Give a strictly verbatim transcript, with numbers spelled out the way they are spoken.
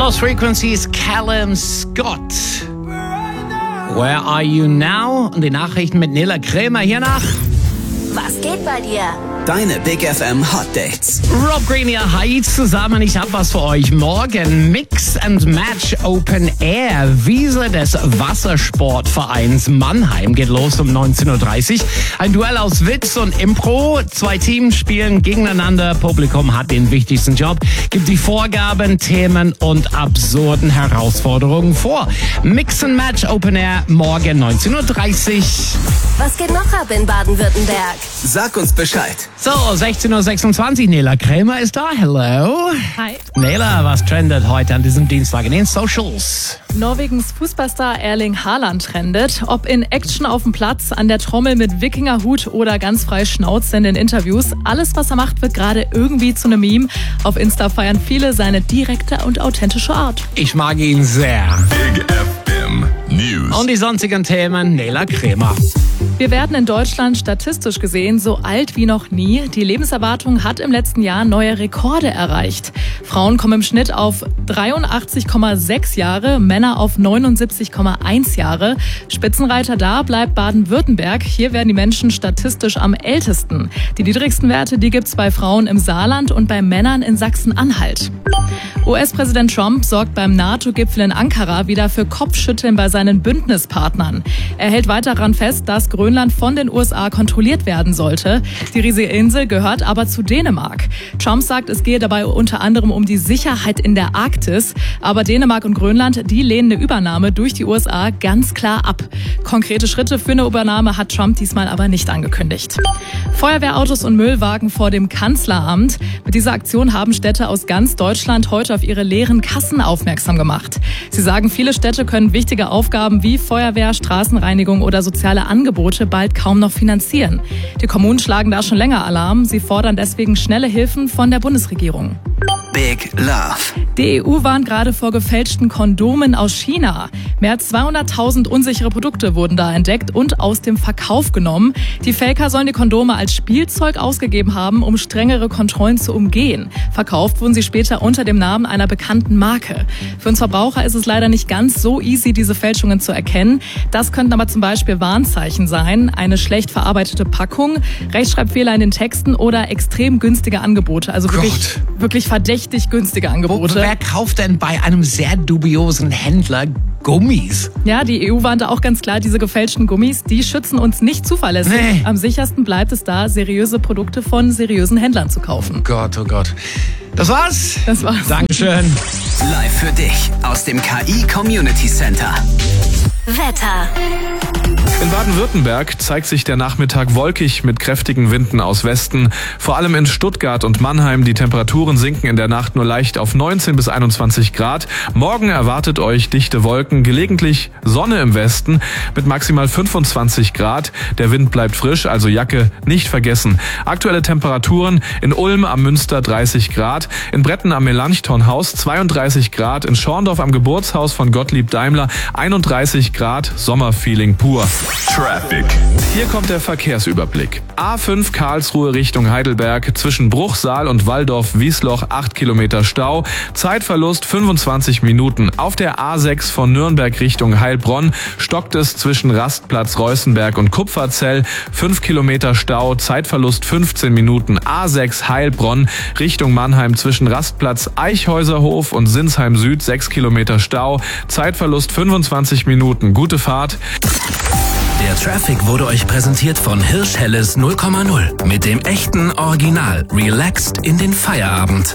Lost Frequencies, Callum Scott. Where are you now? Und die Nachrichten mit Nela Krämer hier nach. Was geht bei dir? Deine Big F M Hot Dates. Rob Green hier, hi zusammen, ich hab was für euch. Morgen Mix and Match Open Air. Wiese des Wassersportvereins Mannheim geht los um neunzehn Uhr dreißig. Ein Duell aus Witz und Impro. Zwei Teams spielen gegeneinander. Publikum hat den wichtigsten Job, gibt die Vorgaben, Themen und absurden Herausforderungen vor. Mix and Match Open Air morgen neunzehn Uhr dreißig. Was geht noch ab in Baden-Württemberg? Sag uns Bescheid. So, sechzehn Uhr sechsundzwanzig, Nela Krämer ist da. Hello. Hi. Nela, was trendet heute an diesem Dienstag in den Socials? Norwegens Fußballstar Erling Haaland trendet. Ob in Action auf dem Platz, an der Trommel mit Wikingerhut oder ganz frei Schnauze in den Interviews. Alles, was er macht, wird gerade irgendwie zu einem Meme. Auf Insta feiern viele seine direkte und authentische Art. Ich mag ihn sehr. Big F M News. Und die sonstigen Themen, Nela Krämer. Wir werden in Deutschland statistisch gesehen so alt wie noch nie. Die Lebenserwartung hat im letzten Jahr neue Rekorde erreicht. Frauen kommen im Schnitt auf dreiundachtzig Komma sechs Jahre, Männer auf neunundsiebzig Komma eins Jahre. Spitzenreiter da bleibt Baden-Württemberg. Hier werden die Menschen statistisch am ältesten. Die niedrigsten Werte, die gibt's bei Frauen im Saarland und bei Männern in Sachsen-Anhalt. U S-Präsident Trump sorgt beim NATO-Gipfel in Ankara wieder für Kopfschütteln bei seinen Bündnispartnern. Er hält weiter daran fest, dass Grönland von den U S A kontrolliert werden sollte. Die riesige Insel gehört aber zu Dänemark. Trump sagt, es gehe dabei unter anderem um die Sicherheit in der Arktis. Aber Dänemark und Grönland, die lehnen eine Übernahme durch die U S A ganz klar ab. Konkrete Schritte für eine Übernahme hat Trump diesmal aber nicht angekündigt. Feuerwehrautos und Müllwagen vor dem Kanzleramt. Mit dieser Aktion haben Städte aus ganz Deutschland heute auf ihre leeren Kassen aufmerksam gemacht. Sie sagen, viele Städte können wichtige Aufgaben wie Feuerwehr, Straßenreinigung oder soziale Angebote bald kaum noch finanzieren. Die Kommunen schlagen da schon länger Alarm. Sie fordern deswegen schnelle Hilfen von der Bundesregierung. Big Love. Die E U warnt gerade vor gefälschten Kondomen aus China. Mehr als zweihunderttausend unsichere Produkte wurden da entdeckt und aus dem Verkauf genommen. Die Faker sollen die Kondome als Spielzeug ausgegeben haben, um strengere Kontrollen zu umgehen. Verkauft wurden sie später unter dem Namen einer bekannten Marke. Für uns Verbraucher ist es leider nicht ganz so easy, diese Fälschungen zu erkennen. Das könnten aber zum Beispiel Warnzeichen sein, eine schlecht verarbeitete Packung, Rechtschreibfehler in den Texten oder extrem günstige Angebote. Also wirklich, wirklich verdächtig günstige Angebote. Wer kauft denn bei einem sehr dubiosen Händler Gummis? Ja, die E U warnte auch ganz klar, diese gefälschten Gummis, die schützen uns nicht zuverlässig. Nee. Am sichersten bleibt es da, seriöse Produkte von seriösen Händlern zu kaufen. Oh Gott, oh Gott. Das war's? Das war's. Dankeschön. Live für dich aus dem K I Community Center. Wetter. In Baden-Württemberg zeigt sich der Nachmittag wolkig mit kräftigen Winden aus Westen. Vor allem in Stuttgart und Mannheim. Die Temperaturen sinken in der Nacht nur leicht auf neunzehn bis einundzwanzig Grad. Morgen erwartet euch dichte Wolken, gelegentlich Sonne im Westen mit maximal fünfundzwanzig Grad. Der Wind bleibt frisch, also Jacke nicht vergessen. Aktuelle Temperaturen in Ulm am Münster dreißig Grad, in Bretten am Melanchthonhaus zweiunddreißig Grad, in Schorndorf am Geburtshaus von Gottlieb Daimler einunddreißig Grad, Sommerfeeling pur. Traffic. Hier kommt der Verkehrsüberblick. A fünf Karlsruhe Richtung Heidelberg, zwischen Bruchsal und Walldorf-Wiesloch acht Kilometer Stau, Zeitverlust fünfundzwanzig Minuten. Auf der A sechs von Nürnberg Richtung Heilbronn stockt es zwischen Rastplatz Reußenberg und Kupferzell, fünf Kilometer Stau, Zeitverlust fünfzehn Minuten. A sechs Heilbronn Richtung Mannheim zwischen Rastplatz Eichhäuserhof und Sinsheim Süd sechs Kilometer Stau, Zeitverlust fünfundzwanzig Minuten. Gute Fahrt. Der Traffic wurde euch präsentiert von Hirsch Helles null Komma null. Mit dem echten Original. Relaxed in den Feierabend.